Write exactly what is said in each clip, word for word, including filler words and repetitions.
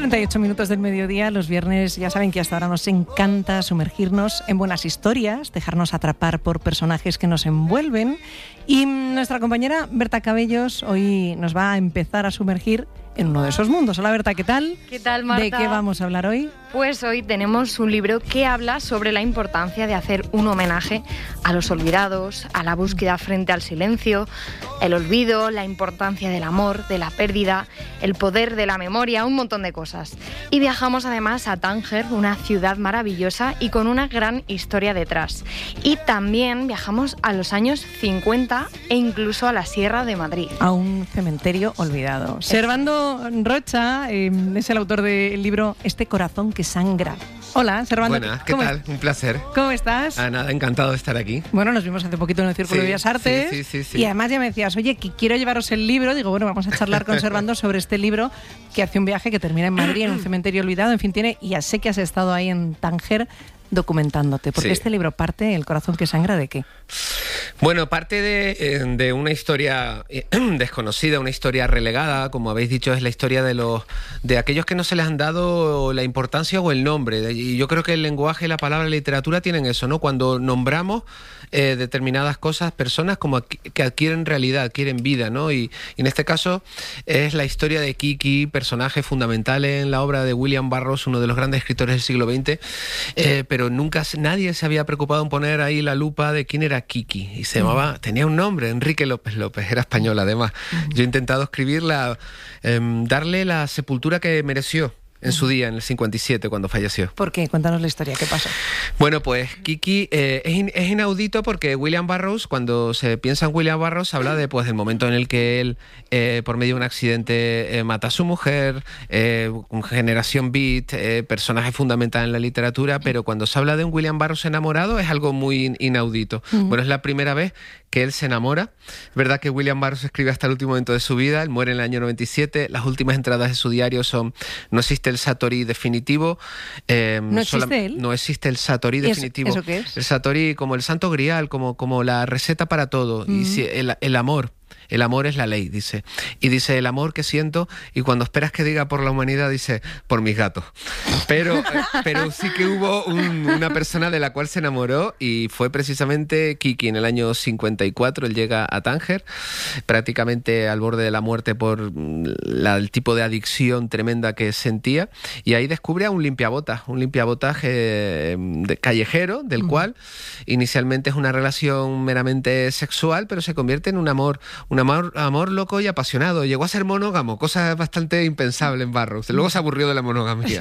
treinta y ocho minutos del mediodía, los viernes ya saben que hasta ahora nos encanta sumergirnos en buenas historias, dejarnos atrapar por personajes que nos envuelven, y nuestra compañera Berta Cabellos hoy nos va a empezar a sumergir en uno de esos mundos. Hola Berta, ¿qué tal? ¿Qué tal, Marta? ¿De qué vamos a hablar hoy? Pues hoy tenemos un libro que habla sobre la importancia de hacer un homenaje a los olvidados, a la búsqueda frente al silencio, el olvido, la importancia del amor, de la pérdida, el poder de la memoria, un montón de cosas. Y viajamos además a Tánger, una ciudad maravillosa y con una gran historia detrás. Y también viajamos a los años cincuenta e incluso a la Sierra de Madrid. A un cementerio olvidado. Servando Rocha eh, es el autor del libro Este corazón que sangra. Hola, Servando. Buenas, ¿qué tal? Un placer. ¿Cómo estás? Ah, nada, encantado de estar aquí. Bueno, nos vimos hace poquito en el Círculo Sí, de Bellas Artes. sí, sí, sí, sí. Y además ya me decías, oye, que quiero llevaros el libro. Digo, bueno, vamos a charlar con Servando sobre este libro que hace un viaje que termina en Madrid, en un cementerio olvidado. En fin, tiene, y ya sé que has estado ahí en Tánger documentándote. Porque Sí. este libro parte, El corazón que sangra, ¿de qué? Bueno, parte de, eh, de una historia eh, desconocida, una historia relegada, como habéis dicho, es la historia de los de aquellos que no se les han dado la importancia o el nombre. Y yo creo que el lenguaje, la palabra, la literatura tienen eso, ¿no? Cuando nombramos eh, determinadas cosas, personas como aquí, que adquieren realidad, adquieren vida, ¿no? Y, y en este caso es la historia de Kiki, personaje fundamental en la obra de William Burroughs, uno de los grandes escritores del siglo veinte, eh, pero nunca nadie se había preocupado en poner ahí la lupa de quién era Kiki. Y se llamaba, tenía un nombre, Enrique López López, era español además. Yo he intentado escribirla, eh, darle la sepultura que mereció en su día, en el cincuenta y siete, cuando falleció. ¿Por qué? Cuéntanos la historia, ¿qué pasó? Bueno, pues Kiki eh, es, in, es inaudito porque William Burroughs, cuando se piensa en William Burroughs, habla de, pues, del momento en el que él, eh, por medio de un accidente, eh, mata a su mujer, eh, generación beat, eh, personaje fundamental en la literatura, pero cuando se habla de un William Burroughs enamorado es algo muy inaudito. Uh-huh. Bueno, es la primera vez que él se enamora. Es verdad que William Burroughs escribe hasta el último momento de su vida, él muere en el año noventa y siete, las últimas entradas de su diario son: no existe el Satori definitivo. Eh, ¿No existe sola, él? No existe el Satori definitivo. ¿Eso, ¿Eso qué es? El Satori como el santo grial, como, como la receta para todo. Mm. Y si el, el amor. El amor es la ley, dice. Y dice, el amor que siento, y cuando esperas que diga por la humanidad, dice, por mis gatos. Pero, pero sí que hubo un, una persona de la cual se enamoró, y fue precisamente Kiki. En el año cincuenta y cuatro él llega a Tánger, prácticamente al borde de la muerte por la, el tipo de adicción tremenda que sentía, y ahí descubre a un limpiabotas, un limpiabotas eh, de callejero, del uh-huh. cual inicialmente es una relación meramente sexual, pero se convierte en un amor, un amor, amor loco y apasionado. Llegó a ser monógamo, cosa bastante impensable en Burroughs. Luego se aburrió de la monogamia.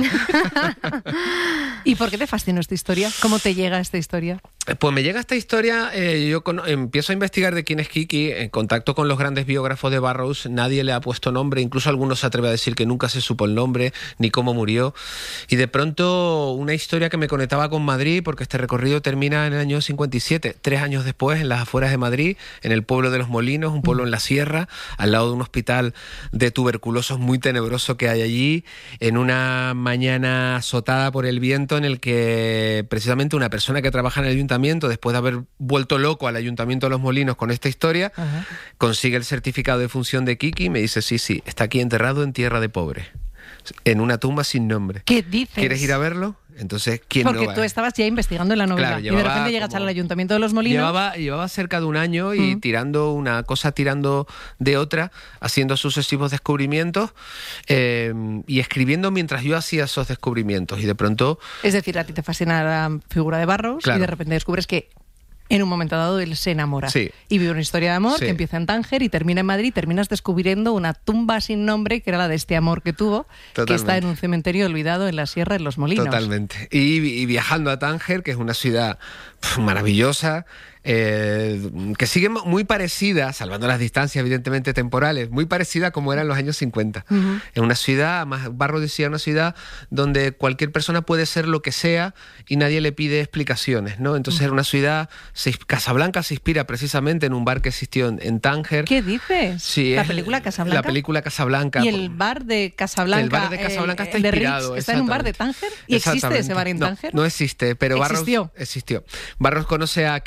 ¿Y por qué te fascinó esta historia? ¿Cómo te llega esta historia? Pues me llega esta historia, eh, yo con, empiezo a investigar de quién es Kiki, en contacto con los grandes biógrafos de Burroughs, nadie le ha puesto nombre, incluso algunos se atreven a decir que nunca se supo el nombre, ni cómo murió, y de pronto una historia que me conectaba con Madrid, porque este recorrido termina en el año cincuenta y siete, tres años después, en las afueras de Madrid, en el pueblo de Los Molinos, un pueblo en la sierra, al lado de un hospital de tuberculosos muy tenebroso que hay allí, en una mañana azotada por el viento, en el que precisamente una persona que trabaja en el ayuntamiento, después de haber vuelto loco al ayuntamiento de Los Molinos con esta historia, uh-huh. consigue el certificado de función de Kiki y me dice, sí, sí, está aquí enterrado en tierra de pobre, en una tumba sin nombre. ¿Qué dices? ¿Quieres ir a verlo? Entonces, ¿quién Porque no va? tú estabas ya investigando en la novela, Claro, y de repente llegas al ayuntamiento de Los Molinos. Llevaba, llevaba cerca de un año y uh-huh. tirando una cosa, tirando de otra, haciendo sucesivos descubrimientos eh, y escribiendo mientras yo hacía esos descubrimientos. Y de pronto... Es decir, a ti te fascina la figura de Burroughs, claro. y de repente descubres que en un momento dado él se enamora. Sí. Y vive una historia de amor sí. que empieza en Tánger y termina en Madrid. Terminas descubriendo una tumba sin nombre, que era la de este amor que tuvo, Totalmente. que está en un cementerio olvidado en la sierra, en Los Molinos. Totalmente. Y, y viajando a Tánger, que es una ciudad pf, maravillosa, eh, que sigue muy parecida, salvando las distancias evidentemente temporales, muy parecida como era en los años cincuenta. Uh-huh. En una ciudad, más Burroughs decía, una ciudad donde cualquier persona puede ser lo que sea y nadie le pide explicaciones, ¿no? Entonces uh-huh. era una ciudad, se, Casablanca se inspira precisamente en un bar que existió en, en Tánger. ¿Qué dices? Sí, ¿La es, película Casablanca? La película Casablanca. ¿Y el bar de Casablanca? El bar de Casablanca eh, está inspirado. ¿Está en un bar de Tánger? ¿Y existe ese bar en no, Tánger? No existe, pero ¿Existió? Burroughs existió. Burroughs conoce a Kiki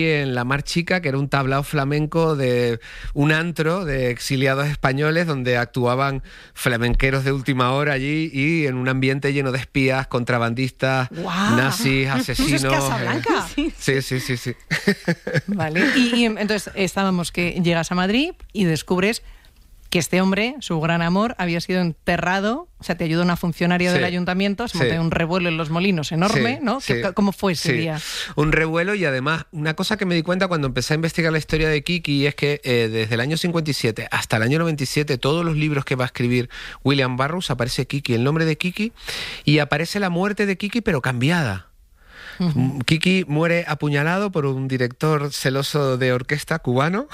en La Mar Chica, que era un tablao flamenco de un antro de exiliados españoles donde actuaban flamenqueros de última hora allí y en un ambiente lleno de espías, contrabandistas, ¡Guau! nazis, asesinos. ¿Eso es Casablanca? Eh. Sí, sí, sí, sí. Vale. Y, y entonces estábamos que llegas a Madrid y descubres que este hombre, su gran amor, había sido enterrado, o sea, te ayudó una funcionaria Sí. del ayuntamiento, se Sí. montó un revuelo en Los Molinos enorme, Sí, ¿no? sí. ¿Qué- ¿Cómo fue ese Sí. día? Un revuelo y además una cosa que me di cuenta cuando empecé a investigar la historia de Kiki es que eh, desde el año cincuenta y siete hasta el año noventa y siete todos los libros que va a escribir William Burroughs aparece Kiki, el nombre de Kiki, y aparece la muerte de Kiki pero cambiada. Uh-huh. Kiki muere apuñalado por un director celoso de orquesta cubano.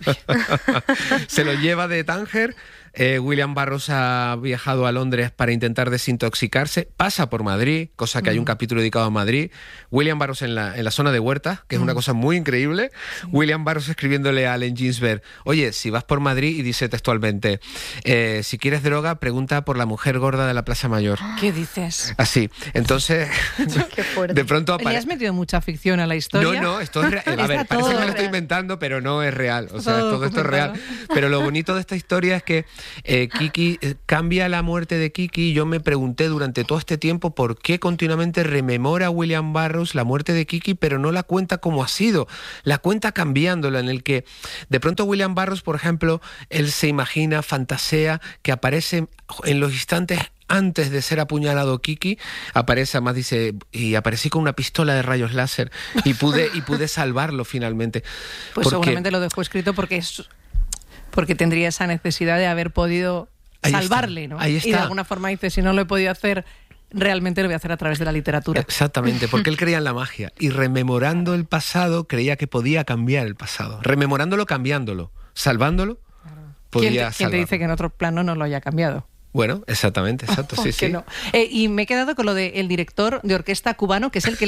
Se lo lleva de Tánger. Eh, William Burroughs ha viajado a Londres para intentar desintoxicarse, pasa por Madrid, cosa que uh-huh. hay un capítulo dedicado a Madrid. William Burroughs en la, en la zona de Huerta, que es uh-huh. una cosa muy increíble. Sí. William Burroughs escribiéndole a Allen Ginsberg: oye, si vas por Madrid, y dice textualmente, eh, si quieres droga, pregunta por la mujer gorda de la Plaza Mayor. ¿Qué dices? Así, entonces Qué fuerte. De pronto apare... ¿Le has metido mucha ficción a la historia? No, no, esto es real. A ver, parece que me lo estoy inventando, pero no es real. O sea, todo, todo esto es real. Pero lo bonito de esta historia es que Eh, Kiki eh, cambia la muerte de Kiki. Yo me pregunté durante todo este tiempo por qué continuamente rememora William Burroughs la muerte de Kiki, pero no la cuenta como ha sido, la cuenta cambiándola, en el que de pronto William Burroughs, por ejemplo, él se imagina, fantasea que aparece en los instantes antes de ser apuñalado Kiki, aparece, además dice, y aparecí con una pistola de rayos láser y pude, y pude salvarlo finalmente. Pues porque... seguramente lo dejó escrito porque es... porque tendría esa necesidad de haber podido ahí salvarle, está, ¿no? Ahí está. Y de alguna forma dice, si no lo he podido hacer, realmente lo voy a hacer a través de la literatura. Exactamente, porque él creía en la magia y rememorando el pasado creía que podía cambiar el pasado. Rememorándolo, cambiándolo, salvándolo, claro. podía ¿Quién te, ¿quién te dice que en otro plano no lo haya cambiado? Bueno, exactamente, exacto, sí, sí. No. Eh, y me he quedado con lo del director de orquesta cubano, que es el que